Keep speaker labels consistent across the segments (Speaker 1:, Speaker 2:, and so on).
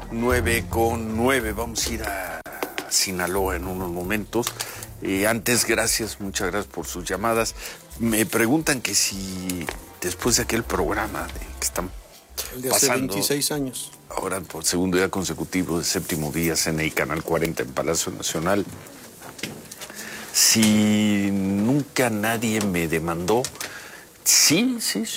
Speaker 1: 9:09. Vamos a ir a Sinaloa en unos momentos. Antes, muchas gracias por sus llamadas. Me preguntan que si después de aquel programa que están
Speaker 2: el de hace
Speaker 1: pasando
Speaker 2: 26 años.
Speaker 1: Ahora por segundo día consecutivo, de séptimo día, CNI Canal 40 en Palacio Nacional. Si nunca nadie me demandó, sí.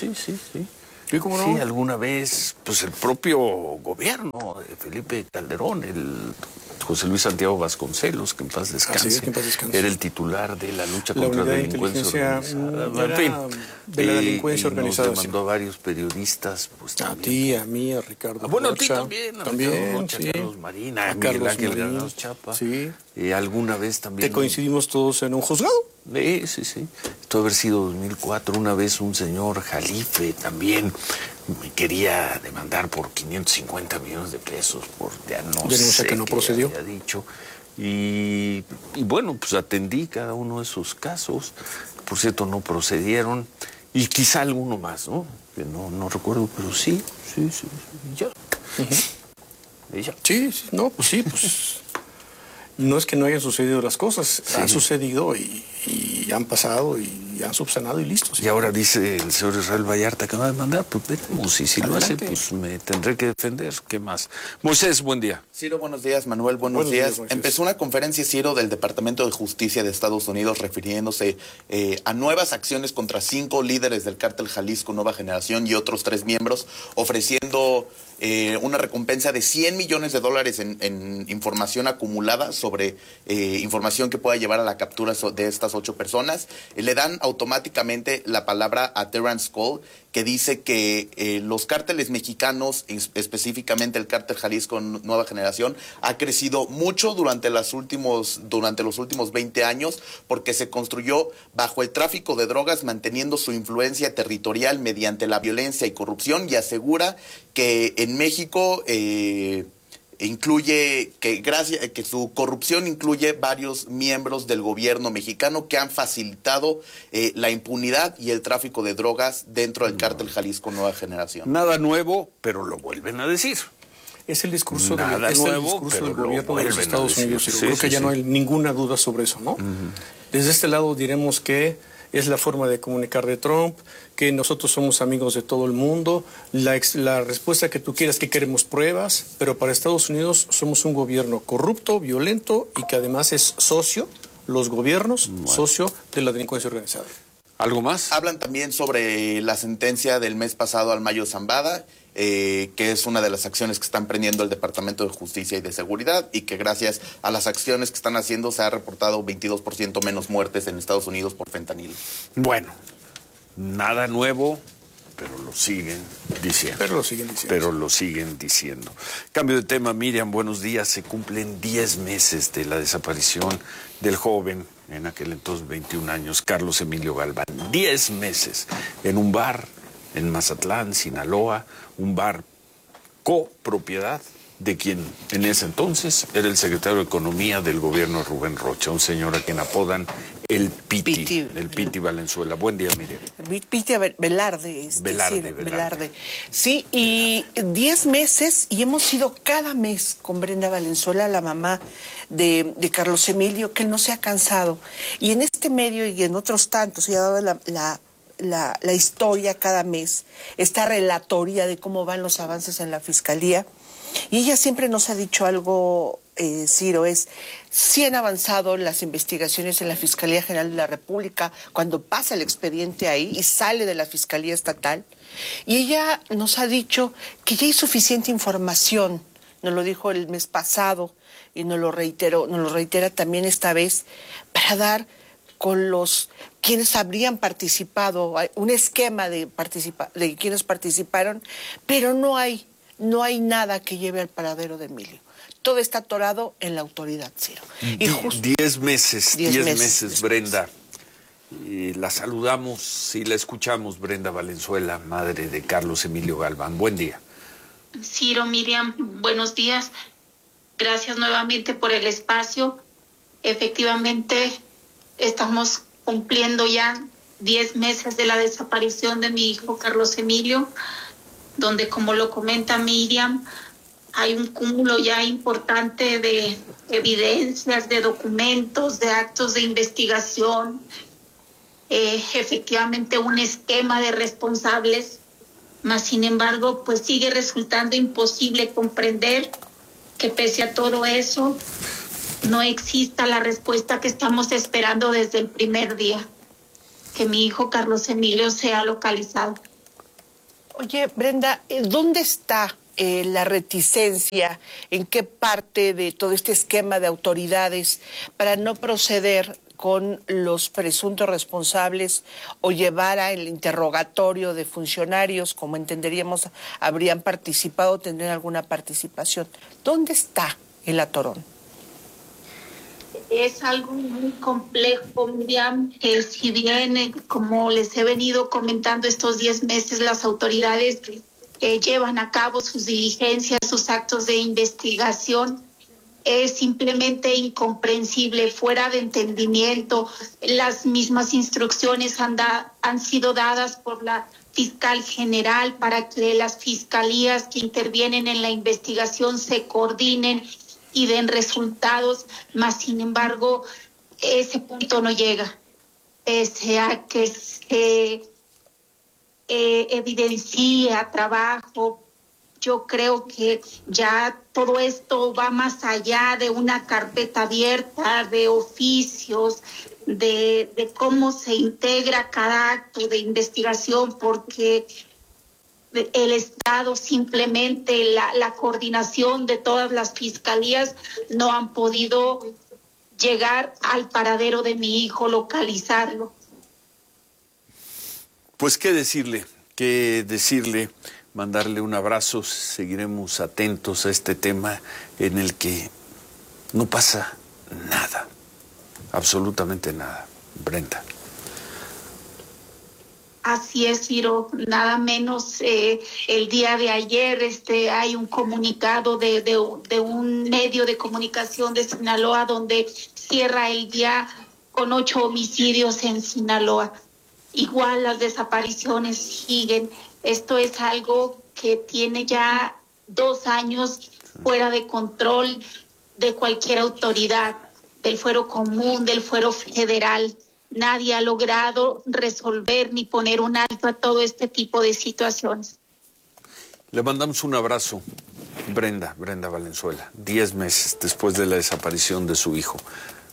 Speaker 2: ¿Y cómo no?
Speaker 1: Sí, alguna vez, pues el propio gobierno de Felipe Calderón, el José Luis Santiago Vasconcelos, que en paz descanse,
Speaker 2: Así es, que en paz descanse.
Speaker 1: era el titular de la lucha contra la delincuencia organizada.
Speaker 2: En fin, de la delincuencia organizada.
Speaker 1: Nos demandó a varios periodistas, pues
Speaker 2: a
Speaker 1: también.
Speaker 2: ti, a mí, a Ricardo
Speaker 1: Bueno,
Speaker 2: Rocha,
Speaker 1: a ti también, a
Speaker 2: también,
Speaker 1: Rocha,
Speaker 2: sí.
Speaker 1: a Carlos Marín, a Miguel
Speaker 2: Carlos
Speaker 1: Ángel
Speaker 2: Marín,
Speaker 1: Granados Chapa.
Speaker 2: sí.
Speaker 1: Alguna vez también.
Speaker 2: ¿Te coincidimos todos en un juzgado?
Speaker 1: Sí. Esto haber sido 2004. Una vez un señor Jalife también me quería demandar por 550 millones de pesos por
Speaker 2: denuncia que no procedió.
Speaker 1: Había dicho. Y bueno, pues atendí cada uno de esos casos. Por cierto, no procedieron. Y quizá alguno más, ¿no? Que no recuerdo, pero sí. Ya.
Speaker 2: Uh-huh. Ya. Sí, no, pues sí, pues. No es que no hayan sucedido las cosas, sí. Han sucedido y han pasado y han subsanado y listo. ¿Sí?
Speaker 1: Y ahora dice el señor Israel Vallarta que va a demandar, pues veremos, y si adelante. Lo hace, pues me tendré que defender. ¿Qué más? Moisés, buen día.
Speaker 3: Ciro, buenos días. Manuel, buenos días. Empezó una conferencia, Ciro, del Departamento de Justicia de Estados Unidos refiriéndose a nuevas acciones contra 5 líderes del cártel Jalisco Nueva Generación y otros 3 miembros, ofreciendo una recompensa de $100 millones en información acumulada sobre información que pueda llevar a la captura de estas 8 personas. Le dan automáticamente la palabra a Terrence Cole, que dice que los cárteles mexicanos, específicamente el cártel Jalisco Nueva Generación, ha crecido mucho durante los últimos 20 años porque se construyó bajo el tráfico de drogas, manteniendo su influencia territorial mediante la violencia y corrupción, y asegura que en México incluye que su corrupción incluye varios miembros del gobierno mexicano que han facilitado la impunidad y el tráfico de drogas dentro del cártel Jalisco Nueva Generación.
Speaker 1: Nada nuevo, pero lo vuelven a decir.
Speaker 2: Es el discurso,
Speaker 1: del
Speaker 2: gobierno de los Estados Unidos. Sí, creo que ya no hay ninguna duda sobre eso, ¿no? Uh-huh. Desde este lado diremos que es la forma de comunicar de Trump, que nosotros somos amigos de todo el mundo, la respuesta que tú quieras, que queremos pruebas, pero para Estados Unidos somos un gobierno corrupto, violento y que además es socio, los gobiernos, socio de la delincuencia organizada.
Speaker 1: ¿Algo más?
Speaker 3: Hablan también sobre la sentencia del mes pasado al Mayo Zambada, que es una de las acciones que están prendiendo el Departamento de Justicia y de Seguridad, y que gracias a las acciones que están haciendo se ha reportado 22% menos muertes en Estados Unidos por fentanilo.
Speaker 1: Bueno, nada nuevo, pero lo siguen diciendo. Cambio de tema, Miriam, buenos días. Se cumplen 10 meses de la desaparición del joven, en aquel entonces 21 años, Carlos Emilio Galván. 10 meses en un bar en Mazatlán, Sinaloa, un bar copropiedad de quien en ese entonces era el secretario de Economía del gobierno de Rubén Rocha, un señor a quien apodan el Piti, el Piti Valenzuela. Buen día, Miriam.
Speaker 4: Piti Velarde. Velarde. Sí, y 10 meses, y hemos ido cada mes con Brenda Valenzuela, la mamá de Carlos Emilio, que él no se ha cansado. Y en este medio y en otros tantos, se ha dado la historia cada mes, esta relatoría de cómo van los avances en la Fiscalía. Y ella siempre nos ha dicho algo, Ciro, sí han avanzado las investigaciones en la Fiscalía General de la República cuando pasa el expediente ahí y sale de la Fiscalía Estatal. Y ella nos ha dicho que ya hay suficiente información, nos lo dijo el mes pasado y nos lo reitera también esta vez, para dar con los quienes habrían participado, un esquema de quienes participaron, pero no hay nada que lleve al paradero de Emilio. Todo está atorado en la autoridad, Ciro.
Speaker 1: Y 10 meses, Brenda. Y la saludamos y la escuchamos, Brenda Valenzuela, madre de Carlos Emilio Galván. Buen día.
Speaker 5: Ciro, Miriam, buenos días. Gracias nuevamente por el espacio. Efectivamente, estamos cumpliendo ya 10 meses de la desaparición de mi hijo Carlos Emilio, donde, como lo comenta Miriam, hay un cúmulo ya importante de evidencias, de documentos, de actos de investigación, efectivamente un esquema de responsables, mas sin embargo, pues sigue resultando imposible comprender que pese a todo eso, no exista la respuesta que estamos esperando desde el primer día, que mi hijo Carlos Emilio sea localizado.
Speaker 4: Oye, Brenda, ¿dónde está la reticencia? ¿En qué parte de todo este esquema de autoridades para no proceder con los presuntos responsables o llevar al interrogatorio de funcionarios, como entenderíamos, habrían participado, tendrían alguna participación? ¿Dónde está el atorón?
Speaker 5: Es algo muy complejo, Miriam. Si bien, como les he venido comentando estos 10 meses, las autoridades llevan a cabo sus diligencias, sus actos de investigación, es simplemente incomprensible, fuera de entendimiento. Las mismas instrucciones han sido dadas por la fiscal general para que las fiscalías que intervienen en la investigación se coordinen y den resultados, mas sin embargo ese punto no llega, pese a que se evidencia trabajo. Yo creo que ya todo esto va más allá de una carpeta abierta, de oficios, de cómo se integra cada acto de investigación, porque el Estado simplemente, la coordinación de todas las fiscalías no han podido llegar al paradero de mi hijo, localizarlo.
Speaker 1: Pues qué decirle, mandarle un abrazo. Seguiremos atentos a este tema en el que no pasa nada, absolutamente nada. Brenda.
Speaker 5: Así es, Ciro, nada menos. El día de ayer hay un comunicado de un medio de comunicación de Sinaloa donde cierra el día con 8 homicidios en Sinaloa. Igual las desapariciones siguen. Esto es algo que tiene ya 2 años fuera de control de cualquier autoridad, del fuero común, del fuero federal. Nadie ha logrado resolver ni poner un alto a todo este tipo de situaciones.
Speaker 1: Le mandamos un abrazo, Brenda Valenzuela, 10 meses después de la desaparición de su hijo.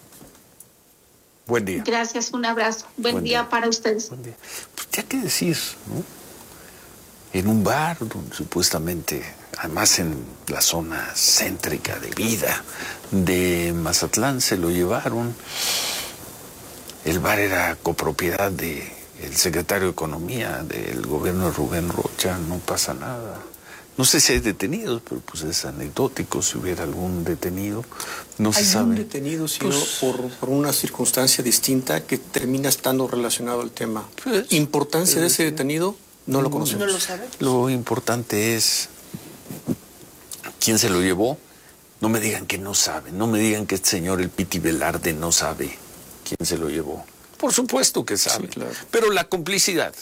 Speaker 1: Buen día.
Speaker 5: Gracias, un abrazo. Buen día para ustedes.
Speaker 1: Buen día. Pues ya qué decir, ¿no? En un bar donde supuestamente, además en la zona céntrica de vida de Mazatlán, se lo llevaron. El bar era copropiedad del secretario de Economía del gobierno de Rubén Rocha, no pasa nada. No sé si hay detenidos, pero pues es anecdótico si hubiera algún detenido. No se sabe.
Speaker 2: Hay un detenido, sino por una circunstancia distinta que termina estando relacionado al tema. Importancia de ese detenido, no lo conocemos.
Speaker 4: ¿No lo sabe?
Speaker 1: Lo importante es quién se lo llevó. No me digan que no sabe, no me digan que este señor, el Piti Velarde, no sabe quién se lo llevó. Por supuesto que sabe,
Speaker 2: sí, claro.
Speaker 1: Pero la complicidad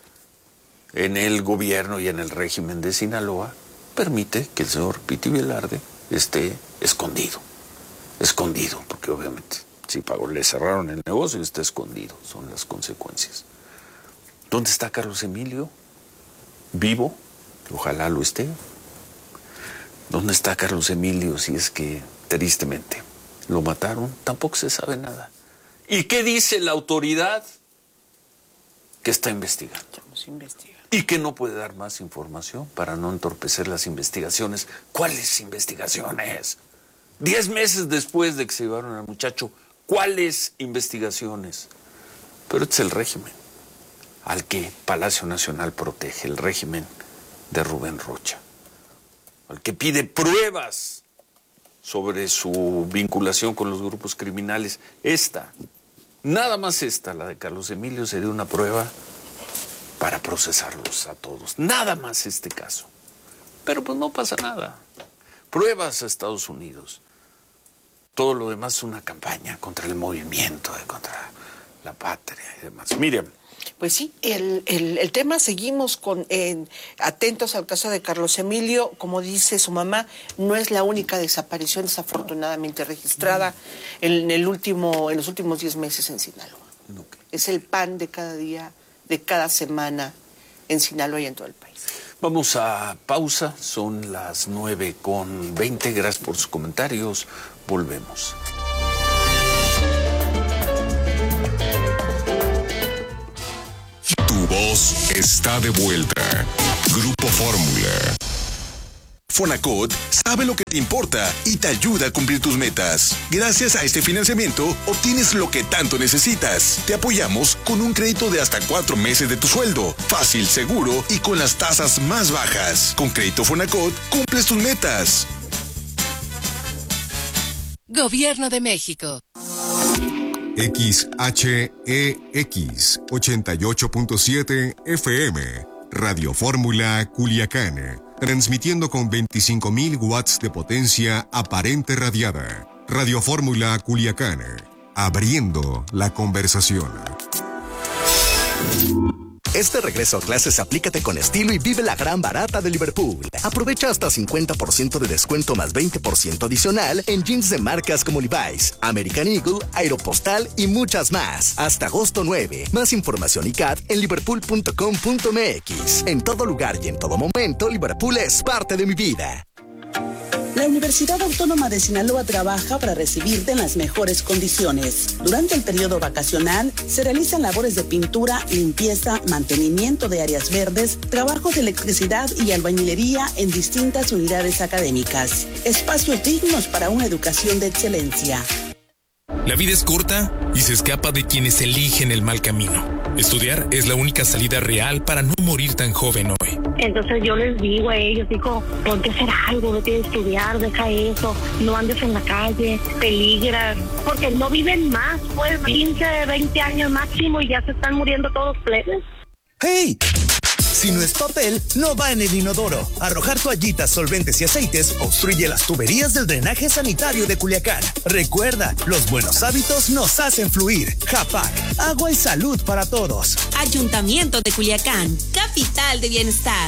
Speaker 1: en el gobierno y en el régimen de Sinaloa permite que el señor Piti Velarde esté escondido, porque obviamente si pagó, le cerraron el negocio y está escondido, son las consecuencias. ¿Dónde está Carlos Emilio? ¿Vivo? Ojalá lo esté. ¿Dónde está Carlos Emilio si es que tristemente lo mataron? Tampoco se sabe nada. ¿Y qué dice la autoridad? Que está investigando. Y que no puede dar más información para no entorpecer las investigaciones. ¿Cuáles investigaciones? 10 meses después de que se llevaron al muchacho, ¿cuáles investigaciones? Pero este es el régimen al que Palacio Nacional protege, el régimen de Rubén Rocha, al que pide pruebas sobre su vinculación con los grupos criminales. Nada más la de Carlos Emilio, sería una prueba para procesarlos a todos. Nada más este caso. Pero pues no pasa nada. Pruebas a Estados Unidos. Todo lo demás es una campaña contra el movimiento, contra la patria y demás. Miriam.
Speaker 4: Pues sí, el tema, seguimos atentos al caso de Carlos Emilio. Como dice su mamá, no es la única desaparición desafortunadamente registrada en los últimos 10 meses en Sinaloa. Okay. Es el pan de cada día, de cada semana en Sinaloa y en todo el país.
Speaker 1: Vamos a pausa, son las 9:20. Gracias por sus comentarios. Volvemos.
Speaker 6: Tu voz está de vuelta. Grupo Fórmula. Fonacot sabe lo que te importa y te ayuda a cumplir tus metas. Gracias a este financiamiento, obtienes lo que tanto necesitas. Te apoyamos con un crédito de hasta 4 meses de tu sueldo. Fácil, seguro y con las tasas más bajas. Con Crédito Fonacot, cumples tus metas.
Speaker 7: Gobierno de México.
Speaker 6: XHEX 88.7 FM. Radio Fórmula Culiacán. Transmitiendo con 25,000 watts de potencia aparente radiada. Radio Fórmula Culiacán. Abriendo la conversación.
Speaker 8: Este regreso a clases aplícate con estilo y vive la gran barata de Liverpool. Aprovecha hasta 50% de descuento más 20% adicional en jeans de marcas como Levi's, American Eagle, Aeropostal y muchas más. Hasta agosto 9. Más información y CAT en liverpool.com.mx. En todo lugar y en todo momento, Liverpool es parte de mi vida.
Speaker 9: La Universidad Autónoma de Sinaloa trabaja para recibirte en las mejores condiciones. Durante el periodo vacacional se realizan labores de pintura, limpieza, mantenimiento de áreas verdes, trabajos de electricidad y albañilería en distintas unidades académicas. Espacios dignos para una educación de excelencia.
Speaker 10: La vida es corta y se escapa de quienes eligen el mal camino. Estudiar es la única salida real para no morir tan joven hoy.
Speaker 11: Entonces yo les digo a ellos, ponte a hacer algo, vete a estudiar, deja eso, no andes en la calle, peligras, porque no viven más, pues 15, 20 años máximo y ya se están muriendo todos plebes.
Speaker 12: ¡Hey! Si no es papel, no va en el inodoro. Arrojar toallitas, solventes y aceites obstruye las tuberías del drenaje sanitario de Culiacán. Recuerda, los buenos hábitos nos hacen fluir. Japac, agua y salud para todos.
Speaker 13: Ayuntamiento de Culiacán, capital de bienestar.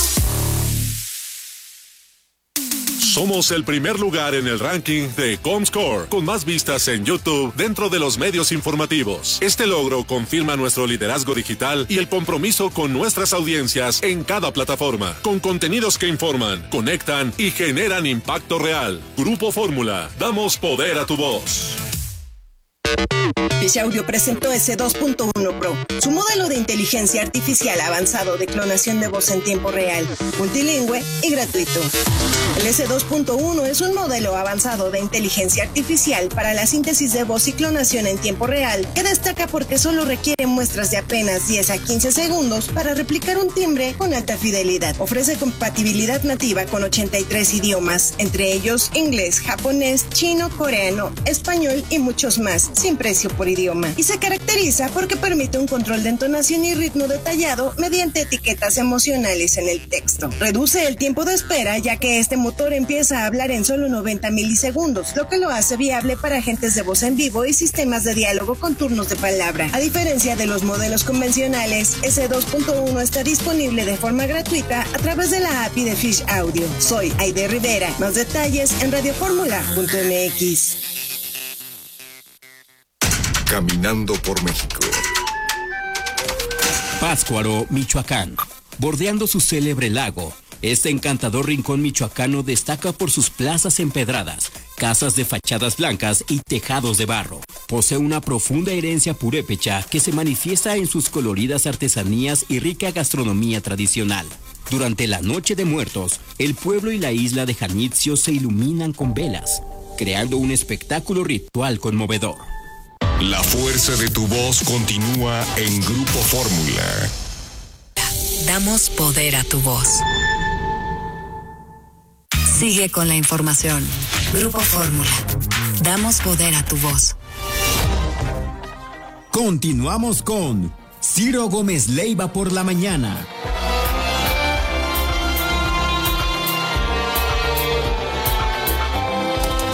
Speaker 14: Somos el primer lugar en el ranking de Comscore, con más vistas en YouTube dentro de los medios informativos. Este logro confirma nuestro liderazgo digital y el compromiso con nuestras audiencias en cada plataforma, con contenidos que informan, conectan y generan impacto real. Grupo Fórmula, damos poder a tu voz.
Speaker 15: Fish Audio presentó S2.1 Pro, su modelo de inteligencia artificial avanzado de clonación de voz en tiempo real, multilingüe y gratuito. El S2.1 es un modelo avanzado de inteligencia artificial para la síntesis de voz y clonación en tiempo real, que destaca porque solo requiere muestras de apenas 10 a 15 segundos para replicar un timbre con alta fidelidad. Ofrece compatibilidad nativa con 83 idiomas, entre ellos inglés, japonés, chino, coreano, español y muchos más, sin precio por idioma. Y se caracteriza porque permite un control de entonación y ritmo detallado mediante etiquetas emocionales en el texto. Reduce el tiempo de espera, ya que este motor empieza a hablar en solo 90 milisegundos, lo que lo hace viable para agentes de voz en vivo y sistemas de diálogo con turnos de palabra. A diferencia de los modelos convencionales, S2.1 está disponible de forma gratuita a través de la API de Fish Audio. Soy Aide Rivera. Más detalles en radioformula.mx.
Speaker 6: Caminando por México.
Speaker 16: Pátzcuaro, Michoacán. Bordeando su célebre lago, este encantador rincón michoacano destaca por sus plazas empedradas, casas de fachadas blancas y tejados de barro. Posee una profunda herencia purépecha que se manifiesta en sus coloridas artesanías y rica gastronomía tradicional. Durante la Noche de Muertos, el pueblo y la isla de Janitzio se iluminan con velas, creando un espectáculo ritual conmovedor.
Speaker 6: La fuerza de tu voz continúa en Grupo Fórmula.
Speaker 7: Damos poder a tu voz. Sigue con la información. Grupo Fórmula. Damos poder a tu voz.
Speaker 17: Continuamos con Ciro Gómez Leiva por la mañana.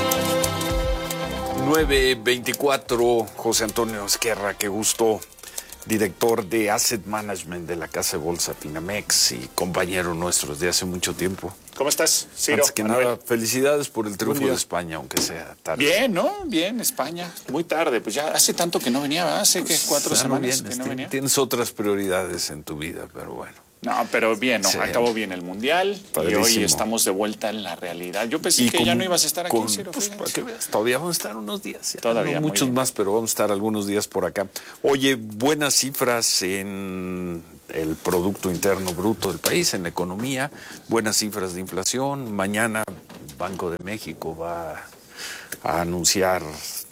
Speaker 1: ...9:24, José Antonio Esquerra, qué gusto director de Asset Management de la Casa de Bolsa Finamex y compañero nuestro desde hace mucho tiempo.
Speaker 18: ¿Cómo estás, Ciro?
Speaker 1: Antes que nada, felicidades por el triunfo de España, aunque sea tarde.
Speaker 18: Bien, ¿no? Bien, España. Muy tarde, pues ya hace tanto que no venía, ¿verdad? Hace que 4 semanas que no venía.
Speaker 1: Tienes otras prioridades en tu vida, pero bueno.
Speaker 18: No, pero bien, ¿no?
Speaker 1: Sí.
Speaker 18: Acabó bien el Mundial.
Speaker 1: Padrísimo.
Speaker 18: Y hoy estamos de vuelta en la realidad. Yo pensé que ya no ibas a estar aquí, Ciro.
Speaker 1: Pues para que veas, todavía vamos a estar unos días.
Speaker 18: Todavía,
Speaker 1: no muchos más, pero vamos a estar algunos días por acá. Oye, buenas cifras en el Producto Interno Bruto del país, en la economía, buenas cifras de inflación. Mañana Banco de México va a anunciar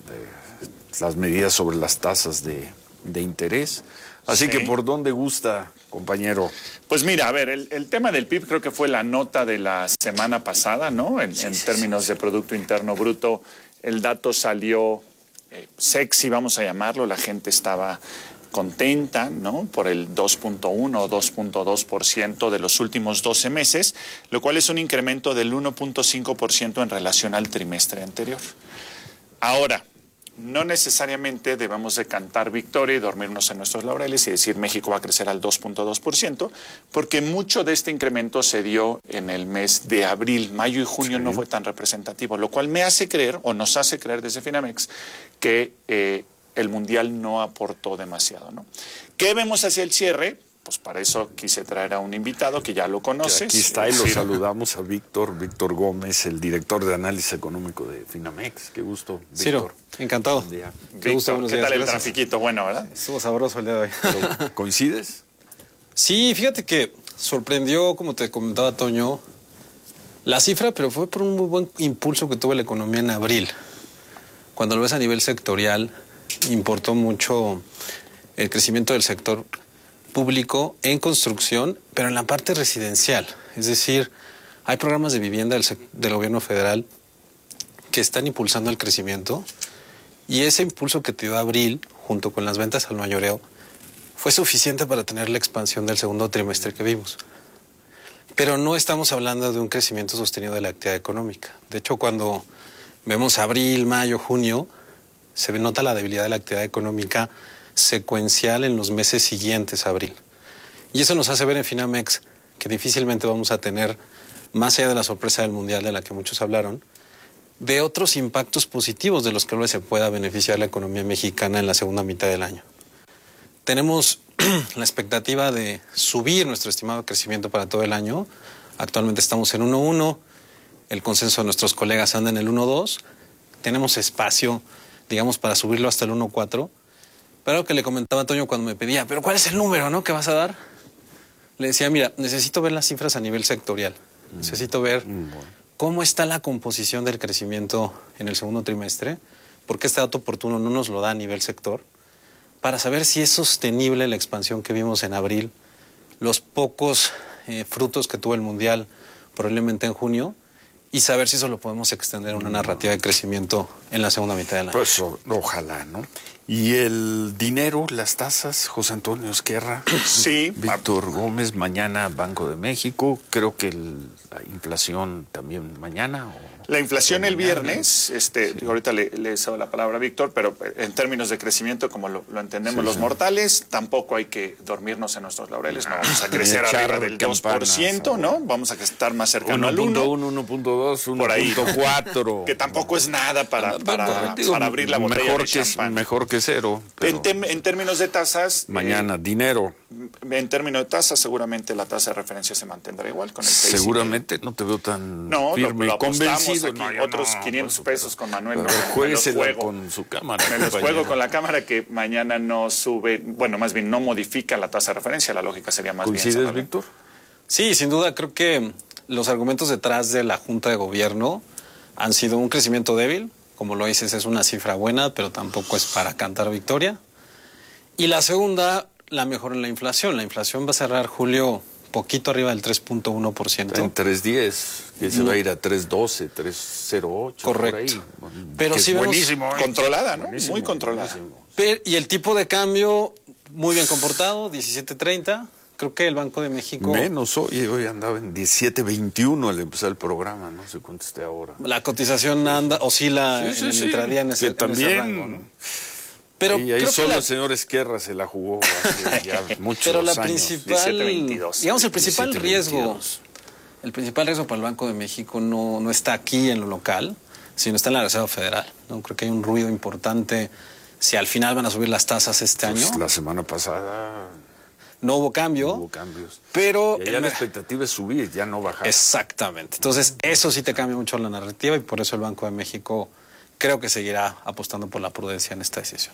Speaker 1: las medidas sobre las tasas de interés. Así
Speaker 18: Sí.
Speaker 1: que, ¿por dónde gusta, compañero?
Speaker 18: Pues mira, a ver, el tema del PIB creo que fue la nota de la semana pasada, ¿no? En términos de Producto Interno Bruto, el dato salió sexy, vamos a llamarlo, la gente estaba contenta, ¿no? Por el 2.1 o 2.2% de los últimos 12 meses, lo cual es un incremento del 1.5% en relación al trimestre anterior. Ahora, no necesariamente debemos de cantar victoria y dormirnos en nuestros laureles y decir México va a crecer al 2.2%, porque mucho de este incremento se dio en el mes de abril. Mayo y junio no fue tan representativo, lo cual me hace creer, o nos hace creer desde Finamex, que el Mundial no aportó demasiado, ¿no? ¿Qué vemos hacia el cierre? Pues para eso quise traer a un invitado que ya lo conoces.
Speaker 1: Aquí está y lo saludamos a Víctor Gómez, el director de análisis económico de Finamex. Qué gusto, Víctor.
Speaker 19: Ciro, encantado.
Speaker 1: Buen día.
Speaker 19: Qué gusto, buenos días.
Speaker 18: ¿Qué tal el
Speaker 19: Gracias.
Speaker 18: trafiquito? Bueno, ¿verdad?
Speaker 19: Estuvo sabroso el día de hoy.
Speaker 1: ¿Coincides?
Speaker 19: Sí, fíjate que sorprendió, como te comentaba Toño, la cifra, pero fue por un muy buen impulso que tuvo la economía en abril. Cuando lo ves a nivel sectorial, importó mucho el crecimiento del sector público en construcción, pero en la parte residencial. Es decir, hay programas de vivienda del gobierno federal que están impulsando el crecimiento y ese impulso que te dio abril, junto con las ventas al mayoreo, fue suficiente para tener la expansión del segundo trimestre que vimos. Pero no estamos hablando de un crecimiento sostenido de la actividad económica. De hecho, cuando vemos abril, mayo, junio, se nota la debilidad de la actividad económica secuencial en los meses siguientes a abril. Y eso nos hace ver en Finamex que difícilmente vamos a tener, más allá de la sorpresa del Mundial de la que muchos hablaron, de otros impactos positivos de los que luego se pueda beneficiar la economía mexicana en la segunda mitad del año. Tenemos la expectativa de subir nuestro estimado crecimiento para todo el año. Actualmente estamos en 1.1, el consenso de nuestros colegas anda en el 1.2, tenemos espacio, digamos, para subirlo hasta el 1.4. Pero que le comentaba a Toño cuando me pedía, ¿pero cuál es el número, no, que vas a dar? Le decía, mira, necesito ver las cifras a nivel sectorial. Necesito ver cómo está la composición del crecimiento en el segundo trimestre, porque este dato oportuno no nos lo da a nivel sector, para saber si es sostenible la expansión que vimos en abril, los pocos frutos que tuvo el Mundial probablemente en junio, y saber si eso lo podemos extender a una narrativa de crecimiento en la segunda mitad del año.
Speaker 1: Pues ojalá, ¿no? ¿Y el dinero, las tasas, José Antonio Esquerra?
Speaker 18: Sí.
Speaker 1: Víctor Gómez, mañana Banco de México. Creo que la inflación también mañana.
Speaker 18: La inflación el viernes, ahorita le cedo la palabra a Víctor, pero en términos de crecimiento, como lo entendemos los mortales, tampoco hay que dormirnos en nuestros laureles. No vamos a crecer arriba del 2%, ¿no? Vamos a estar más cercano al 1.
Speaker 1: 1.1, 1.2, 1.4.
Speaker 18: Que tampoco es nada para abrir la botella de champán.
Speaker 1: Mejor que cero.
Speaker 18: En términos de tasas...
Speaker 1: Mañana, dinero.
Speaker 18: En términos de tasas, seguramente la tasa de referencia se mantendrá igual con el país.
Speaker 1: Seguramente no te veo tan firme
Speaker 18: lo
Speaker 1: y convencido.
Speaker 18: aquí, otros 500 pesos con Manuel.
Speaker 1: Juéguesela con su cámara.
Speaker 18: Me los juego con la cámara que mañana no sube, bueno, más bien no modifica la tasa de referencia. La lógica sería más bien.
Speaker 1: ¿Coincides, Víctor?
Speaker 19: Sí, sin duda. Creo que los argumentos detrás de la Junta de Gobierno han sido un crecimiento débil. Como lo dices, es una cifra buena, pero tampoco es para cantar victoria. Y la segunda, la mejora en la inflación. La inflación va a cerrar julio poquito arriba del 3.1%.
Speaker 1: En 3.10, que se va a ir a 3.12, 3.08.
Speaker 19: Correcto.
Speaker 1: Por ahí.
Speaker 19: Pero
Speaker 1: que
Speaker 19: sí
Speaker 1: es
Speaker 19: vemos
Speaker 1: buenísimo.
Speaker 18: Controlada, ¿no?
Speaker 1: Buenísimo,
Speaker 18: Muy controlada.
Speaker 1: Buenísimo.
Speaker 19: Y el tipo de cambio muy bien comportado, 17.30. Creo que el Banco de México...
Speaker 1: Menos hoy andaba en 17.21 al empezar el programa, no sé cuánto esté ahora.
Speaker 19: La cotización oscila en el intradía en ese
Speaker 1: también,
Speaker 19: rango, ¿no? Pero
Speaker 1: ahí solo el señor Esquerra se la jugó hace ya muchos
Speaker 19: pero la
Speaker 1: años.
Speaker 19: principal,
Speaker 18: 17-22.
Speaker 19: digamos, el principal
Speaker 1: 17-22.
Speaker 19: riesgo, para el Banco de México no está aquí en lo local, sino está en la Reserva Federal, ¿no? Creo que hay un ruido importante si al final van a subir las tasas este año.
Speaker 1: La semana pasada
Speaker 19: no hubo cambio.
Speaker 1: no hubo cambios.
Speaker 19: Pero
Speaker 1: ya la expectativa es subir, ya no bajar.
Speaker 19: Exactamente. Entonces, eso sí te cambia mucho la narrativa y por eso el Banco de México creo que seguirá apostando por la prudencia en esta decisión.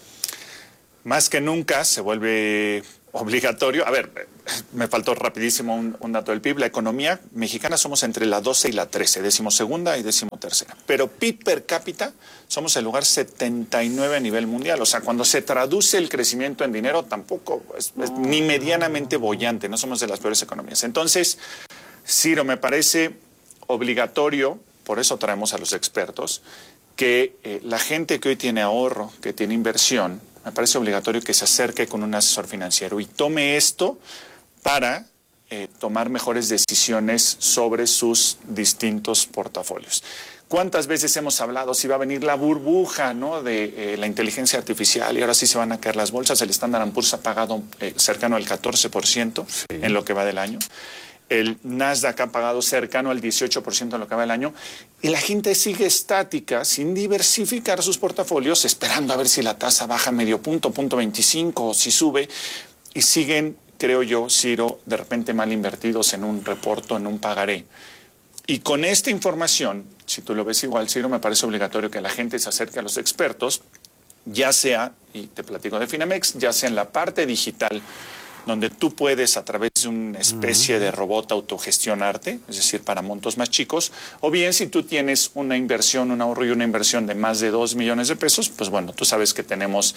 Speaker 18: Más que nunca se vuelve obligatorio. A ver, me faltó rapidísimo un dato del PIB. La economía mexicana somos entre la 12 y la 13, 12ª y 13ª. Pero PIB per cápita somos el lugar 79 a nivel mundial. O sea, cuando se traduce el crecimiento en dinero, tampoco es ni medianamente boyante. No somos de las peores economías. Entonces, Ciro, me parece obligatorio, por eso traemos a los expertos, que la gente que hoy tiene ahorro, que tiene inversión, me parece obligatorio que se acerque con un asesor financiero y tome esto para tomar mejores decisiones sobre sus distintos portafolios. ¿Cuántas veces hemos hablado si va a venir la burbuja, ¿no?, de la inteligencia artificial y ahora sí se van a caer las bolsas? El Standard & Poor's ha pagado cercano al 14% en lo que va del año. El Nasdaq ha pagado cercano al 18% en lo que va del año. Y la gente sigue estática, sin diversificar sus portafolios, esperando a ver si la tasa baja medio punto, 0.25, o si sube. Y siguen, creo yo, Ciro, de repente mal invertidos en un reporto, en un pagaré. Y con esta información, si tú lo ves igual, Ciro, me parece obligatorio que la gente se acerque a los expertos, ya sea, y te platico de Finamex, ya sea en la parte digital, donde tú puedes a través de una especie de robot autogestionarte, es decir, para montos más chicos, o bien si tú tienes una inversión, un ahorro y una inversión de más de 2 millones de pesos, pues bueno, tú sabes que tenemos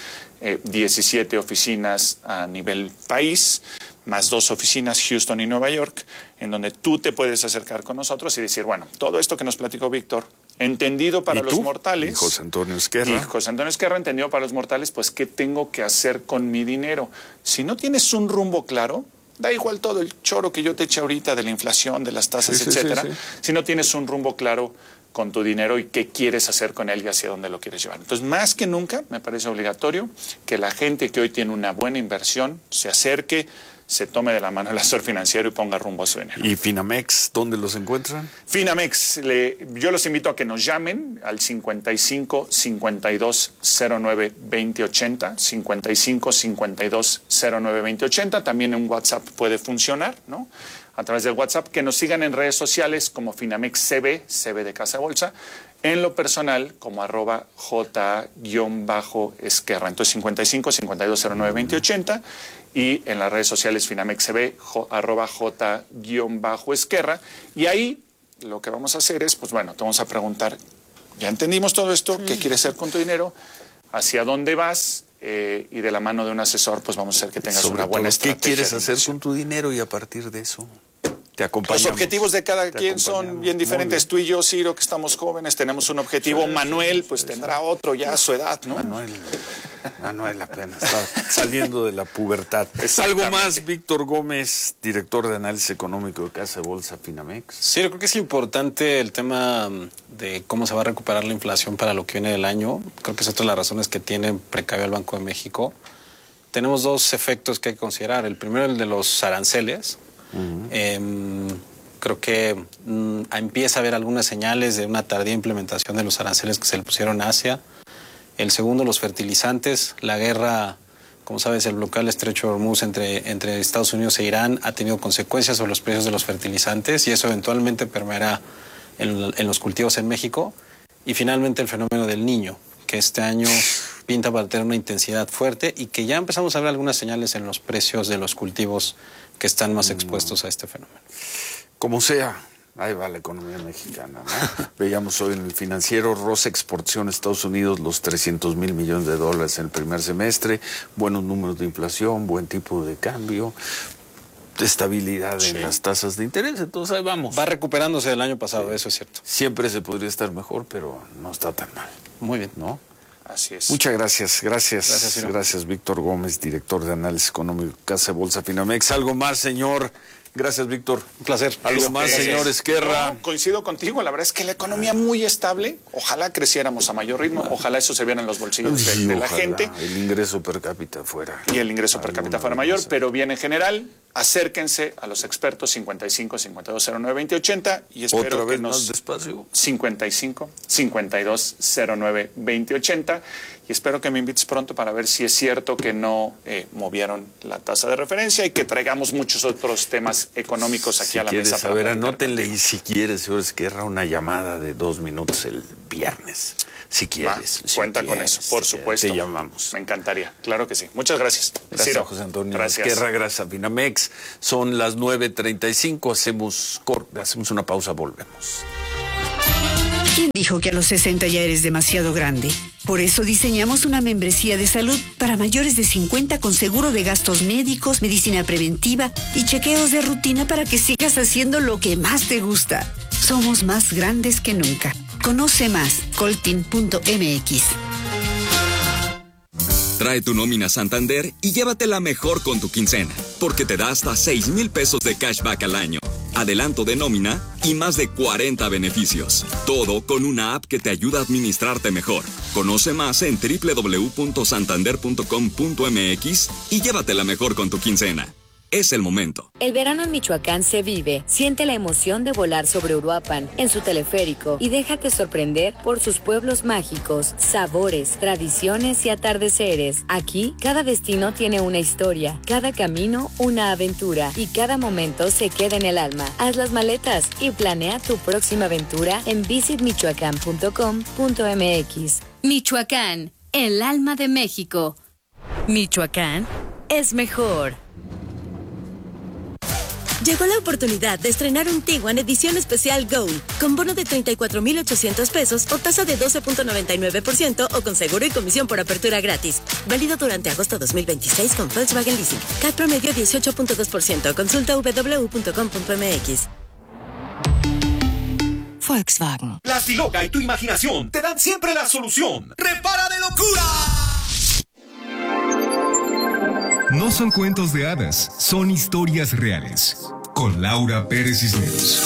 Speaker 18: 17 oficinas a nivel país, más 2 oficinas, Houston y Nueva York, en donde tú te puedes acercar con nosotros y decir, bueno, todo esto que nos platicó Víctor, entendido para los mortales.
Speaker 1: Y José Antonio Esquerra.
Speaker 18: Y José Antonio Esquerra, entendido para los mortales, pues, ¿qué tengo que hacer con mi dinero? Si no tienes un rumbo claro, da igual todo el choro que yo te eche ahorita de la inflación, de las tasas, etcétera. Sí. Si no tienes un rumbo claro con tu dinero y qué quieres hacer con él y hacia dónde lo quieres llevar. Entonces, más que nunca, me parece obligatorio que la gente que hoy tiene una buena inversión se acerque, se tome de la mano el asesor financiero y ponga rumbo a su dinero.
Speaker 1: ¿Y Finamex, dónde los encuentran?
Speaker 18: Finamex, yo los invito a que nos llamen al 55 52 09 2080, 55 52 09 2080. También en WhatsApp puede funcionar, ¿no? A través del WhatsApp, que nos sigan en redes sociales como Finamex CB de Casa Bolsa, en lo personal como @J_Esquerra. Entonces 55 52 09 2080 y en las redes sociales Finamex CB @J_Esquerra. Y ahí lo que vamos a hacer es, pues bueno, te vamos a preguntar, ya entendimos todo esto, ¿qué quieres hacer con tu dinero? ¿Hacia dónde vas? Y de la mano de un asesor, pues vamos a hacer que tengas
Speaker 1: sobre
Speaker 18: una buena estrategia.
Speaker 1: ¿Qué quieres hacer con tu dinero? Y a partir de eso te acompañamos.
Speaker 18: Los objetivos de cada quien son bien diferentes. Tú y yo, Ciro, que estamos jóvenes, tenemos un objetivo. Manuel, pues tendrá otro ya a su edad, ¿no?
Speaker 1: Manuel apenas está saliendo de la pubertad. ¿Algo más, Víctor Gómez, director de análisis económico de Casa de Bolsa Finamex?
Speaker 19: Sí, yo creo que es importante el tema de cómo se va a recuperar la inflación para lo que viene del año. Creo que es otra de las razones que tiene precavido el Banco de México. Tenemos 2 efectos que hay que considerar. El primero, el de los aranceles. Creo que empieza a haber algunas señales de una tardía implementación de los aranceles que se le pusieron a Asia. El segundo, los fertilizantes. La guerra, como sabes, el bloqueo del estrecho de Hormuz entre Estados Unidos e Irán ha tenido consecuencias sobre los precios de los fertilizantes y eso eventualmente permeará en los cultivos en México. Y finalmente el fenómeno del Niño, que este año pinta para tener una intensidad fuerte y que ya empezamos a ver algunas señales en los precios de los cultivos que están más expuestos a este fenómeno.
Speaker 1: Como sea, ahí va la economía mexicana, ¿no? Veíamos hoy en el Financiero, Rosa exportó a Estados Unidos los $300 mil millones en el primer semestre, buenos números de inflación, buen tipo de cambio, estabilidad en las tasas de interés, entonces ahí vamos.
Speaker 19: Va recuperándose del año pasado, eso es cierto.
Speaker 1: Siempre se podría estar mejor, pero no está tan mal.
Speaker 19: Muy bien.
Speaker 1: ¿No?
Speaker 18: Así es.
Speaker 1: Muchas gracias. Gracias, Víctor Gómez, director de análisis económico, Casa de Bolsa Finamex. ¿Algo más, señor Gracias, Víctor.
Speaker 19: Un placer.
Speaker 1: Algo más, señor Esquerra.
Speaker 18: No, coincido contigo, la verdad es que la economía muy estable, ojalá creciéramos a mayor ritmo, ojalá eso se viera en los bolsillos de la gente.
Speaker 1: El ingreso per cápita fuera.
Speaker 18: Y el ingreso per cápita fuera mayor, pero bien en general, acérquense a los expertos 55 52 09 20 80 y espero
Speaker 1: ¿Otra vez
Speaker 18: que nos
Speaker 1: más despacio?
Speaker 18: 55 52 09 20 80 y espero que me invites pronto para ver si es cierto que no movieron la tasa de referencia y que traigamos muchos otros temas económicos aquí a la mesa.
Speaker 1: A ver, anótenle y si quieres, señor Esquerra, una llamada de 2 minutos el viernes. Si quieres.
Speaker 18: Cuenta con eso, por supuesto.
Speaker 1: Te llamamos.
Speaker 18: Me encantaría, claro que sí. Muchas gracias.
Speaker 1: Gracias,
Speaker 18: Ciro.
Speaker 1: José Antonio
Speaker 18: Gracias.
Speaker 1: Esquerra, gracias a Finamex. Son las 9:35, hacemos una pausa, volvemos.
Speaker 20: ¿Quién dijo que a los 60 ya eres demasiado grande? Por eso diseñamos una membresía de salud para mayores de 50 con seguro de gastos médicos, medicina preventiva y chequeos de rutina para que sigas haciendo lo que más te gusta. Somos más grandes que nunca. Conoce más, coltin.mx.
Speaker 21: Trae tu nómina Santander y llévatela mejor con tu quincena, porque te da hasta 6,000 pesos de cashback al año, adelanto de nómina y más de 40 beneficios. Todo con una app que te ayuda a administrarte mejor. Conoce más en www.santander.com.mx y llévatela mejor con tu quincena. Es el momento.
Speaker 22: El verano en Michoacán se vive. Siente la emoción de volar sobre Uruapan en su teleférico y déjate sorprender por sus pueblos mágicos, sabores, tradiciones y atardeceres. Aquí, cada destino tiene una historia, cada camino una aventura y cada momento se queda en el alma. Haz las maletas y planea tu próxima aventura en visitmichoacán.com.mx.
Speaker 13: Michoacán, el alma de México. Michoacán es mejor.
Speaker 23: Llegó la oportunidad de estrenar un Tiguan edición especial Gold, con bono de 34,800 pesos o tasa de 12.99% o con seguro y comisión por apertura gratis. Válido durante agosto 2026 con Volkswagen Leasing. CAT promedio 18.2%. Consulta www.com.mx.
Speaker 12: Volkswagen. La Stiloca y tu imaginación te dan siempre la solución. ¡Repara de locura!
Speaker 24: No son cuentos de hadas, son historias reales. Con Laura Pérez Cisneros.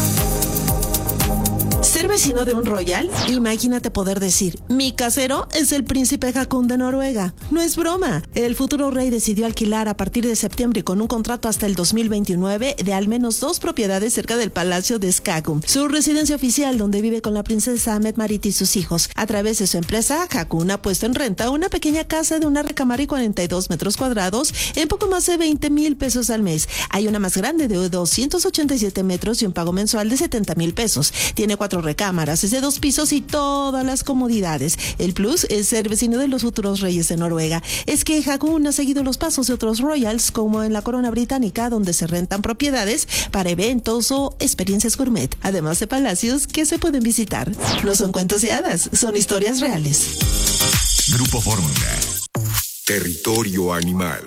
Speaker 25: ¿Ser vecino de un royal? Imagínate poder decir, mi casero es el príncipe Haakon de Noruega. No es broma. El futuro rey decidió alquilar a partir de septiembre con un contrato hasta el 2029 de al menos 2 propiedades cerca del Palacio de Skagun, su residencia oficial donde vive con la princesa Mette-Marit y sus hijos. A través de su empresa, Haakon ha puesto en renta una pequeña casa de una recámara y 42 metros cuadrados en poco más de 20,000 pesos al mes. Hay una más grande de 287 metros y un pago mensual de 70,000 pesos. Tiene 4 recámaras, es de 2 pisos y todas las comodidades. El plus es ser vecino de los futuros reyes de Noruega. Es que Haakon ha seguido los pasos de otros royals, como en la corona británica, donde se rentan propiedades para eventos o experiencias gourmet, además de palacios que se pueden visitar. No son cuentos de hadas, son historias reales.
Speaker 6: Grupo Fórmula. Territorio animal.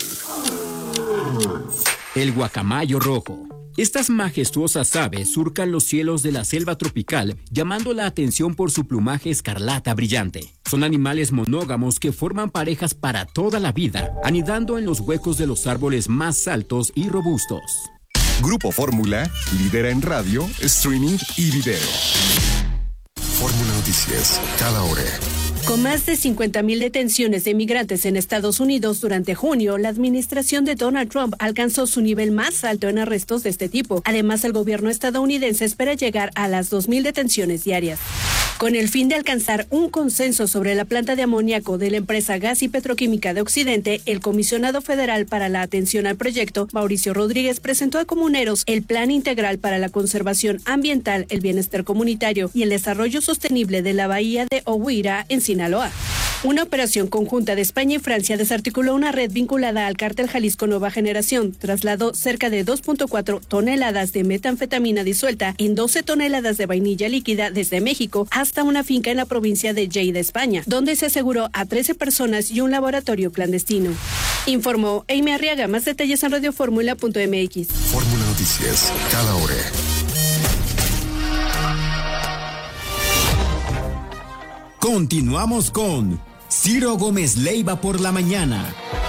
Speaker 16: El guacamayo rojo. Estas majestuosas aves surcan los cielos de la selva tropical, llamando la atención por su plumaje escarlata brillante. Son animales monógamos que forman parejas para toda la vida, anidando en los huecos de los árboles más altos y robustos.
Speaker 6: Grupo Fórmula lidera en radio, streaming y video. Fórmula Noticias, cada hora.
Speaker 23: Con más de 50,000 detenciones de migrantes en Estados Unidos durante junio, la administración de Donald Trump alcanzó su nivel más alto en arrestos de este tipo. Además, el gobierno estadounidense espera llegar a las 2,000 detenciones diarias. Con el fin de alcanzar un consenso sobre la planta de amoníaco de la empresa Gas y Petroquímica de Occidente, el comisionado federal para la atención al proyecto, Mauricio Rodríguez, presentó a comuneros el Plan Integral para la Conservación Ambiental, el Bienestar Comunitario y el Desarrollo Sostenible de la Bahía de Oguira, en Sinaloa. Una operación conjunta de España y Francia desarticuló una red vinculada al cártel Jalisco Nueva Generación. Trasladó cerca de 2.4 toneladas de metanfetamina disuelta en 12 toneladas de vainilla líquida desde México hasta una finca en la provincia de Lleida, España, donde se aseguró a 13 personas y un laboratorio clandestino. Informó Amy Arriaga. Más detalles en radioformula.mx.
Speaker 6: Fórmula Noticias, cada hora.
Speaker 17: Continuamos con Ciro Gómez Leiva por la mañana.